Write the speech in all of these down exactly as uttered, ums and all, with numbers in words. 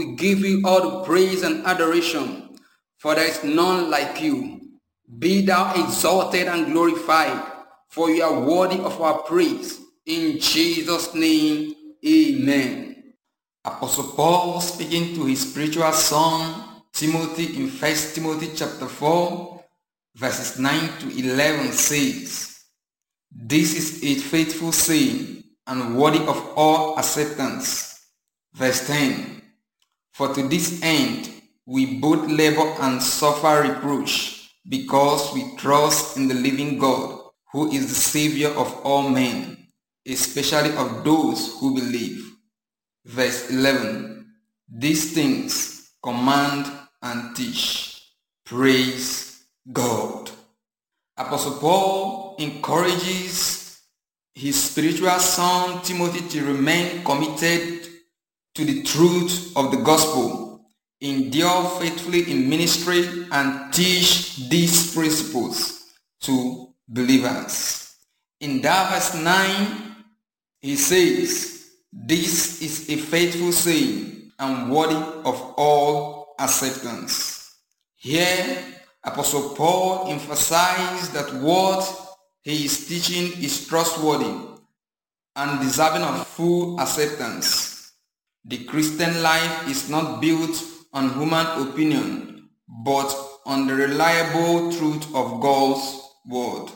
We give you all the praise and adoration, for there is none like you. Be thou exalted and glorified, for you are worthy of our praise. In Jesus' name, amen. Apostle Paul, speaking to his spiritual son Timothy in First Timothy chapter four, verses nine to eleven says, "This is a faithful saying and worthy of all acceptance." Verse ten, "For to this end we both labor and suffer reproach, because we trust in the living God, who is the Savior of all men, especially of those who believe." Verse eleven, "These things command and teach." Praise God. Apostle Paul encourages his spiritual son Timothy to remain committed to the truth of the gospel, endure faithfully in ministry, and teach these principles to believers. In that verse nine, he says, "This is a faithful saying and worthy of all acceptance." Here, Apostle Paul emphasized that what he is teaching is trustworthy and deserving of full acceptance. The Christian life is not built on human opinion, but on the reliable truth of God's word.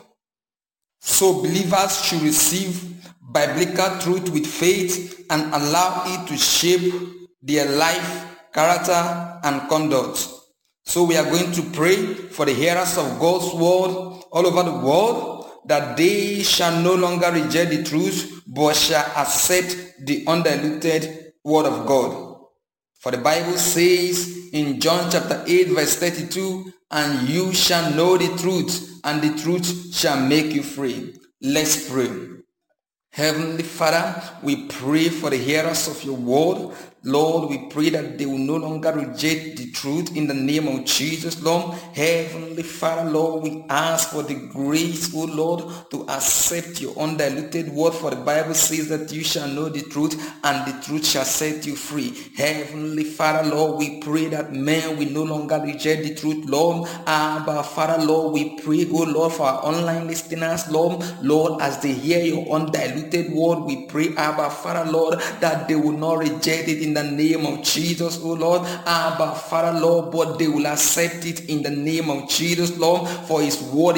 So believers should receive biblical truth with faith and allow it to shape their life, character, and conduct. So we are going to pray for the hearers of God's word all over the world, that they shall no longer reject the truth, but shall accept the undiluted word of God. For the Bible says in John chapter eight verse thirty-two, "And you shall know the truth, and the truth shall make you free." Let's pray. Heavenly Father, we pray for the hearers of your word. Lord, we pray that they will no longer reject the truth in the name of Jesus, Lord. Heavenly Father, Lord, we ask for the grace, oh Lord, to accept your undiluted word, for the Bible says that you shall know the truth and the truth shall set you free. Heavenly Father, Lord, we pray that men will no longer reject the truth, Lord. Abba, Father, Lord, we pray, oh Lord, for our online listeners, Lord. Lord, as they hear your undiluted word, we pray, Abba, Father, Lord, that they will not reject it in the name of Jesus, oh Lord. Abba, Father, Lord, but they will accept it in the name of Jesus, Lord, for his word